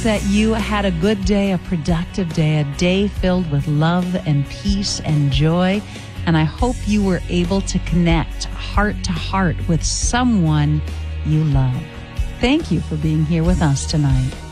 that you had a good day, a productive day, a day filled with love and peace and joy. And I hope you were able to connect heart to heart with someone you love. Thank you for being here with us tonight.